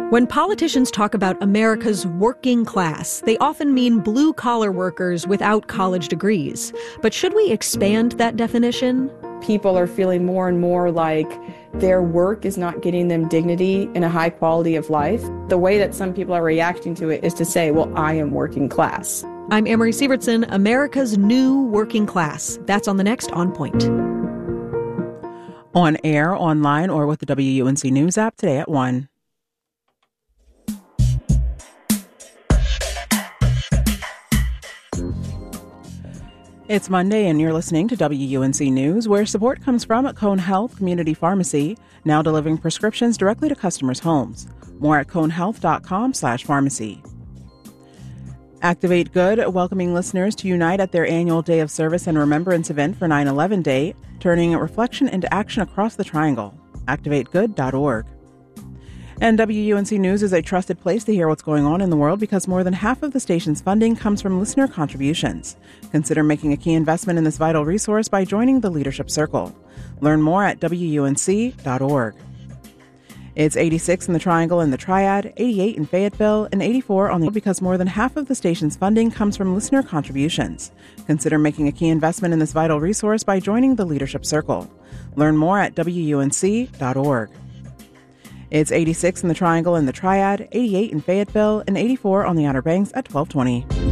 When politicians talk about America's working class, they often mean blue-collar workers without college degrees. But should we expand that definition? People are feeling more and more like their work is not getting them dignity and a high quality of life. The way that some people are reacting to it is to say, well, I am working class. I'm Amory Sievertson, America's new working class. That's on the next On Point. On air, online, or with the WUNC News app today at 1. It's Monday, and you're listening to WUNC News, where support comes from at Cone Health Community Pharmacy, now delivering prescriptions directly to customers' homes. More at conehealth.com/pharmacy. Activate Good, welcoming listeners to unite at their annual Day of Service and Remembrance event for 9/11 Day, turning reflection into action across the Triangle. ActivateGood.org. And WUNC News is a trusted place to hear what's going on in the world because more than half of the station's funding comes from listener contributions. Consider making a key investment in this vital resource by joining the Leadership Circle. Learn more at WUNC.org. It's 86 in the Triangle and the Triad, 88 in Fayetteville, and 84 on the because more than half of the station's funding comes from listener contributions. Consider making a key investment in this vital resource by joining the Leadership Circle. Learn more at WUNC.org. It's 86 in the Triangle and the Triad, 88 in Fayetteville, and 84 on the Outer Banks at 1220.